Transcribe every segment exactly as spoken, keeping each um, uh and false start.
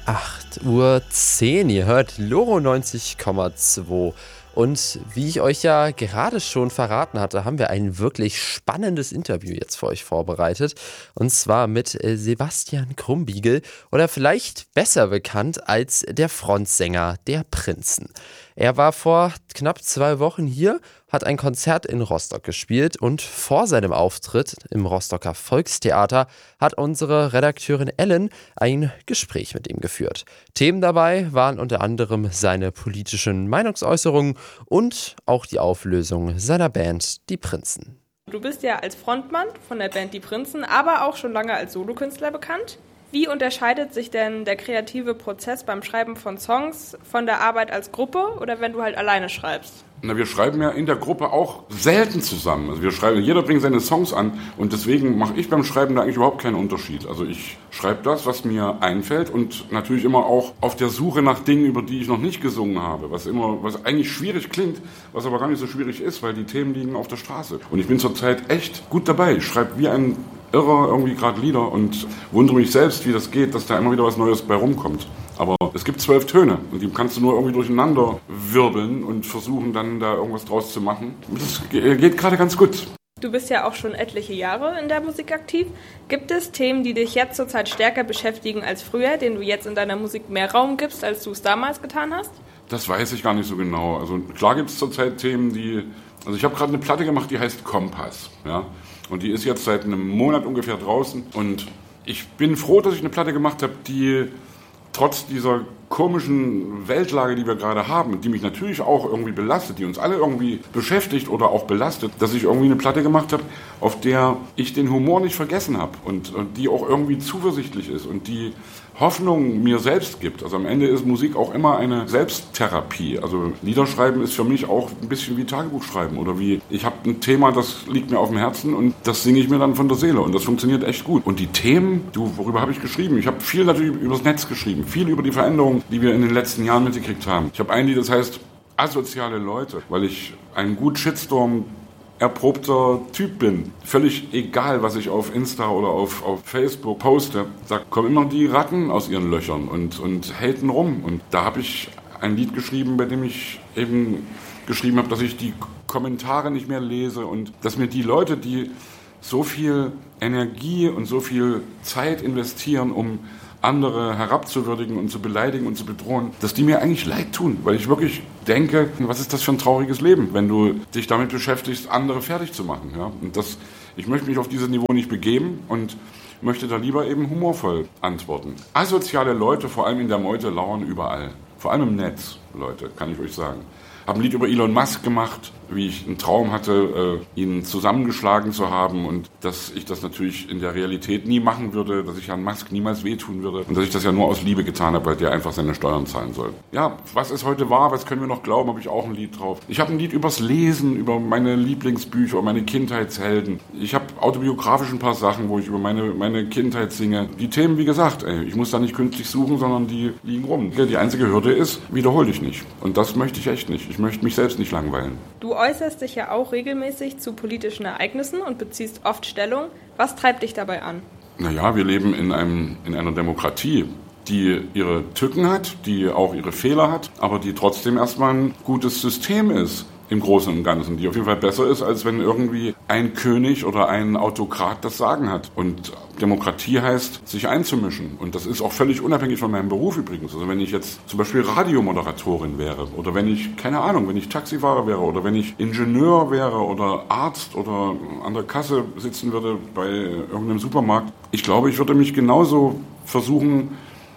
acht Uhr zehn, ihr hört Loro neunzig Komma zwei. Und wie ich euch ja gerade schon verraten hatte, haben wir ein wirklich spannendes Interview jetzt für euch vorbereitet. Und zwar mit äh, Sebastian Krumbiegel oder vielleicht besser bekannt als der Frontsänger der Prinzen. Er war vor knapp zwei Wochen hier, hat ein Konzert in Rostock gespielt und vor seinem Auftritt im Rostocker Volkstheater hat unsere Redakteurin Ellen ein Gespräch mit ihm geführt. Themen dabei waren unter anderem seine politischen Meinungsäußerungen und auch die Auflösung seiner Band Die Prinzen. Du bist ja als Frontmann von der Band Die Prinzen, aber auch schon lange als Solokünstler bekannt. Wie unterscheidet sich denn der kreative Prozess beim Schreiben von Songs von der Arbeit als Gruppe oder wenn du halt alleine schreibst? Na, wir schreiben ja in der Gruppe auch selten zusammen. Also wir schreiben, jeder bringt seine Songs an und deswegen mache ich beim Schreiben da eigentlich überhaupt keinen Unterschied. Also ich schreibe das, was mir einfällt und natürlich immer auch auf der Suche nach Dingen, über die ich noch nicht gesungen habe, was immer, was eigentlich schwierig klingt, was aber gar nicht so schwierig ist, weil die Themen liegen auf der Straße. Und ich bin zurzeit echt gut dabei. Ich schreibe wie ein Irrer irgendwie gerade Lieder und wundere mich selbst, wie das geht, dass da immer wieder was Neues bei rumkommt. Aber es gibt zwölf Töne und die kannst du nur irgendwie durcheinander wirbeln und versuchen dann da irgendwas draus zu machen. Das geht gerade ganz gut. Du bist ja auch schon etliche Jahre in der Musik aktiv. Gibt es Themen, die dich jetzt zurzeit stärker beschäftigen als früher, denen du jetzt in deiner Musik mehr Raum gibst, als du es damals getan hast? Das weiß ich gar nicht so genau. Also klar gibt es zurzeit Themen, die... Also ich habe gerade eine Platte gemacht, die heißt Kompass. Ja? Und die ist jetzt seit einem Monat ungefähr draußen. Und ich bin froh, dass ich eine Platte gemacht habe, die trotz dieser komischen Weltlage, die wir gerade haben, die mich natürlich auch irgendwie belastet, die uns alle irgendwie beschäftigt oder auch belastet, dass ich irgendwie eine Platte gemacht habe, auf der ich den Humor nicht vergessen habe und, und die auch irgendwie zuversichtlich ist und die Hoffnung mir selbst gibt. Also am Ende ist Musik auch immer eine Selbsttherapie. Also Liederschreiben ist für mich auch ein bisschen wie Tagebuchschreiben oder wie, ich habe ein Thema, das liegt mir auf dem Herzen und das singe ich mir dann von der Seele und das funktioniert echt gut. Und die Themen, du, worüber habe ich geschrieben? Ich habe viel natürlich übers Netz geschrieben, viel über die Veränderungen, die wir in den letzten Jahren mitgekriegt haben. Ich habe ein Lied, das heißt Asoziale Leute, weil ich einen gut Shitstorm erprobter Typ bin. Völlig egal, was ich auf Insta oder auf, auf Facebook poste, da kommen immer die Ratten aus ihren Löchern und, und haten rum. Und da habe ich ein Lied geschrieben, bei dem ich eben geschrieben habe, dass ich die Kommentare nicht mehr lese und dass mir die Leute, die so viel Energie und so viel Zeit investieren, um andere herabzuwürdigen und zu beleidigen und zu bedrohen, dass die mir eigentlich leid tun, weil ich wirklich denke, was ist das für ein trauriges Leben, wenn du dich damit beschäftigst, andere fertig zu machen. Ja? Und das, ich möchte mich auf dieses Niveau nicht begeben und möchte da lieber eben humorvoll antworten. Asoziale Leute, vor allem in der Meute, lauern überall. Vor allem im Netz, Leute, kann ich euch sagen. Habe ein Lied über Elon Musk gemacht, wie ich einen Traum hatte, äh, ihn zusammengeschlagen zu haben und dass ich das natürlich in der Realität nie machen würde, dass ich Herrn Musk niemals wehtun würde und dass ich das ja nur aus Liebe getan habe, weil der einfach seine Steuern zahlen soll. Ja, was ist heute wahr, was können wir noch glauben, habe ich auch ein Lied drauf. Ich habe ein Lied übers Lesen, über meine Lieblingsbücher, meine Kindheitshelden. Ich habe autobiografisch ein paar Sachen, wo ich über meine, meine Kindheit singe. Die Themen, wie gesagt, ey, ich muss da nicht künstlich suchen, sondern die liegen rum. Die einzige Hürde ist, wiederhol dich nicht. Und das möchte ich echt nicht. Ich möchte mich selbst nicht langweilen. Du äußerst dich ja auch regelmäßig zu politischen Ereignissen und beziehst oft Stellung. Was treibt dich dabei an? Naja, wir leben in, einem, in einer Demokratie, die ihre Tücken hat, die auch ihre Fehler hat, aber die trotzdem erstmal ein gutes System ist. Im Großen und Ganzen, die auf jeden Fall besser ist, als wenn irgendwie ein König oder ein Autokrat das Sagen hat. Und Demokratie heißt, sich einzumischen. Und das ist auch völlig unabhängig von meinem Beruf übrigens. Also wenn ich jetzt zum Beispiel Radiomoderatorin wäre oder wenn ich, keine Ahnung, wenn ich Taxifahrer wäre oder wenn ich Ingenieur wäre oder Arzt oder an der Kasse sitzen würde bei irgendeinem Supermarkt. Ich glaube, ich würde mich genauso versuchen,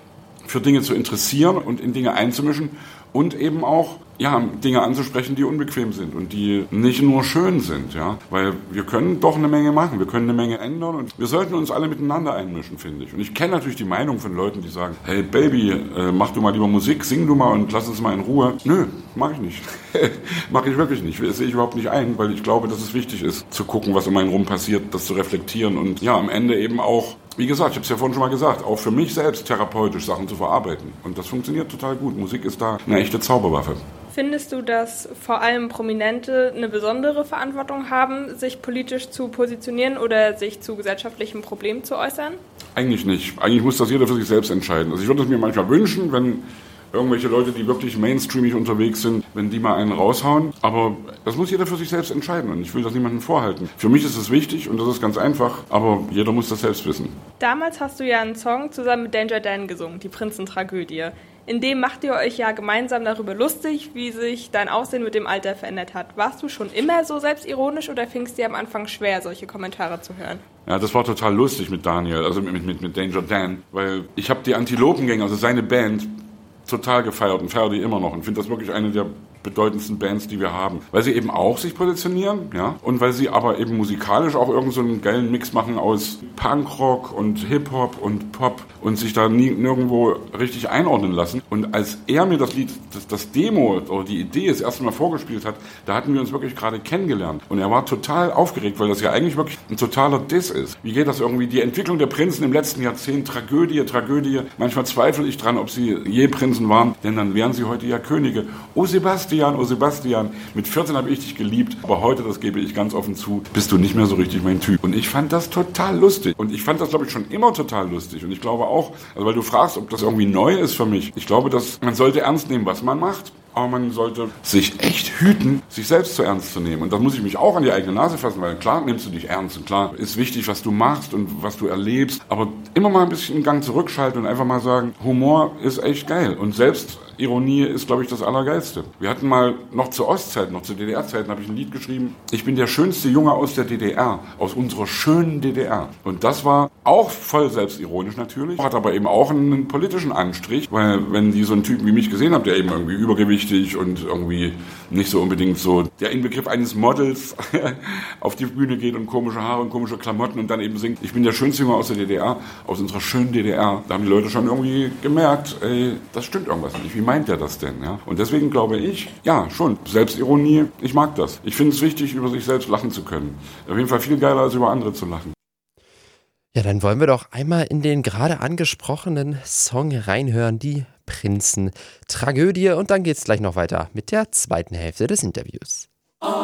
für Dinge zu interessieren und in Dinge einzumischen und eben auch ja, Dinge anzusprechen, die unbequem sind und die nicht nur schön sind, ja, weil wir können doch eine Menge machen, wir können eine Menge ändern und wir sollten uns alle miteinander einmischen, finde ich. Und ich kenne natürlich die Meinung von Leuten, die sagen, hey Baby, äh, mach du mal lieber Musik, sing du mal und lass uns mal in Ruhe. Nö, mach ich nicht. Mach ich wirklich nicht. Das sehe ich überhaupt nicht ein, weil ich glaube, dass es wichtig ist, zu gucken, was um einen rum passiert, das zu reflektieren und ja, am Ende eben auch, wie gesagt, ich habe es ja vorhin schon mal gesagt, auch für mich selbst therapeutisch Sachen zu verarbeiten. Und das funktioniert total gut. Musik ist da eine echte Zauberwaffe. Findest du, dass vor allem Prominente eine besondere Verantwortung haben, sich politisch zu positionieren oder sich zu gesellschaftlichen Problemen zu äußern? Eigentlich nicht. Eigentlich muss das jeder für sich selbst entscheiden. Also ich würde es mir manchmal wünschen, wenn irgendwelche Leute, die wirklich mainstreamig unterwegs sind, wenn die mal einen raushauen. Aber das muss jeder für sich selbst entscheiden und ich will das niemandem vorhalten. Für mich ist es wichtig und das ist ganz einfach, aber jeder muss das selbst wissen. Damals hast du ja einen Song zusammen mit Danger Dan gesungen, die Prinzentragödie. In dem macht ihr euch ja gemeinsam darüber lustig, wie sich dein Aussehen mit dem Alter verändert hat. Warst du schon immer so selbstironisch oder fing es dir am Anfang schwer, solche Kommentare zu hören? Ja, das war total lustig mit Daniel, also mit, mit, mit Danger Dan, weil ich habe die Antilopengänge, also seine Band, total gefeiert und feiere die immer noch und finde das wirklich eine der bedeutendsten Bands, die wir haben. Weil sie eben auch sich positionieren, ja, und weil sie aber eben musikalisch auch irgend so einen geilen Mix machen aus Punkrock und Hip-Hop und Pop und sich da nie, nirgendwo richtig einordnen lassen. Und als er mir das Lied, das, das Demo oder die Idee das erste Mal vorgespielt hat, da hatten wir uns wirklich gerade kennengelernt. Und er war total aufgeregt, weil das ja eigentlich wirklich ein totaler Diss ist. Wie geht das irgendwie? Die Entwicklung der Prinzen im letzten Jahrzehnt, Tragödie, Tragödie. Manchmal zweifle ich dran, ob sie je Prinzen waren, denn dann wären sie heute ja Könige. Oh Sebastian, oh Sebastian, mit vierzehn habe ich dich geliebt, aber heute, das gebe ich ganz offen zu, bist du nicht mehr so richtig mein Typ. Und ich fand das total lustig. Und ich fand das, glaube ich, schon immer total lustig. Und ich glaube auch, also weil du fragst, ob das irgendwie neu ist für mich, ich glaube, dass man sollte ernst nehmen, was man macht. Aber man sollte sich echt hüten, sich selbst zu ernst zu nehmen. Und da muss ich mich auch an die eigene Nase fassen, weil klar nimmst du dich ernst und klar ist wichtig, was du machst und was du erlebst. Aber immer mal ein bisschen einen Gang zurückschalten und einfach mal sagen, Humor ist echt geil. Und Selbstironie ist, glaube ich, das Allergeilste. Wir hatten mal noch zur Ostzeit, noch zu D D R-Zeiten, habe ich ein Lied geschrieben. Ich bin der schönste Junge aus der D D R, aus unserer schönen D D R. Und das war auch voll selbstironisch natürlich, hat aber eben auch einen politischen Anstrich, weil wenn die so einen Typen wie mich gesehen haben, der eben irgendwie übergewichtig und irgendwie nicht so unbedingt so der Inbegriff eines Models auf die Bühne geht und komische Haare und komische Klamotten und dann eben singt, ich bin der schönste Junge aus der D D R, aus unserer schönen D D R. Da haben die Leute schon irgendwie gemerkt, ey, das stimmt irgendwas nicht. Wie meint der das denn? Ja? Und deswegen glaube ich, ja, schon, Selbstironie, ich mag das. Ich finde es wichtig, über sich selbst lachen zu können. Auf jeden Fall viel geiler, als über andere zu lachen. Ja, dann wollen wir doch einmal in den gerade angesprochenen Song reinhören, die Prinzentragödie. Und dann geht's gleich noch weiter mit der zweiten Hälfte des Interviews.